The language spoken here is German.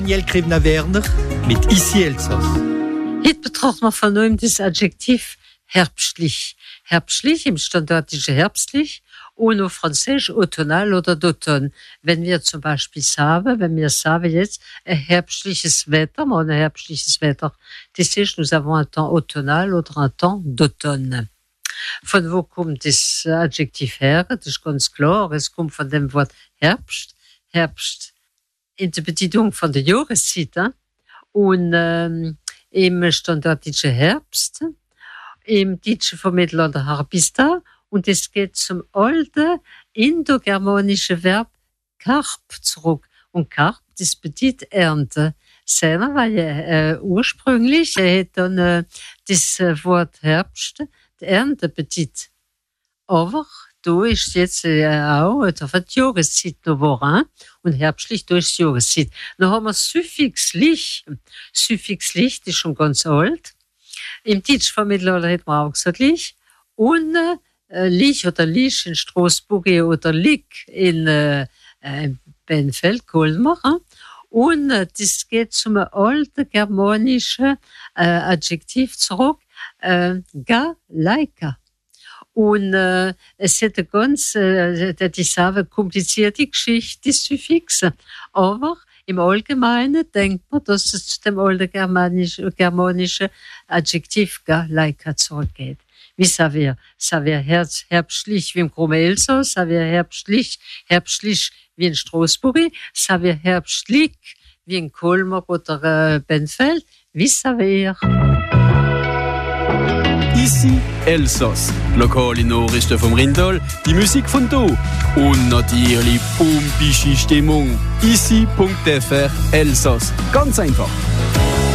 Daniel Krivna-Werner mit Ici Elsass. Heute betrachten wir von neuem das Adjektiv herbstlich. Herbstlich im standardischen herbstlich und auf Französisch automnal oder d'automne. Wenn wir zum Beispiel sagen jetzt ein herbstliches Wetter, mal ein herbstliches Wetter, das ist, nous avons un temps automnal oder un temps d'automne. Von wo kommt das Adjektiv her? Das ist ganz klar, es kommt von dem Wort Herbst. Herbst in der Bedeutung von der Jahreszeit. Und im standardischen Herbst, im deutschen vom Mittelalter her bis da, und es geht zum alten indogermanischen Verb Karp zurück. Und Karp, das bedeutet Ernte. Seiner war ja ursprünglich, hat dann das Wort Herbst, die Ernte bedeutet. Aber da ist jetzt auch, da wird die Jahreszeit noch wahr, und herbstlich, da ist die Jahreszeit. Dann haben wir Suffix lich. Suffix lich, das ist schon ganz alt. Im Deutsch vom Mittelalter hat man auch gesagt lich. Und lich oder lich in Straßburg oder Lick in Benfeld, Colmar. Und das geht zum alten germanischen Adjektiv zurück, Galaika. Und es hat eine ganz, ich sage, komplizierte Geschichte, die Suffixe. Aber im Allgemeinen denkt man, dass es zu dem alten germanischen Adjektiv Galaika zurückgeht. Wie ça wäre herbstlich wie im Krumme Elsass, ça wäre herbstlich wie in Straßburg, ça wäre herbstlich wie in Colmar oder Benfeld, wie ça wäre. Ici Elsass, lokale Nachrichten vom Rindal, die Musik von do und natürlich pumpische Stimmung. Ici.fr Elsass, ganz einfach.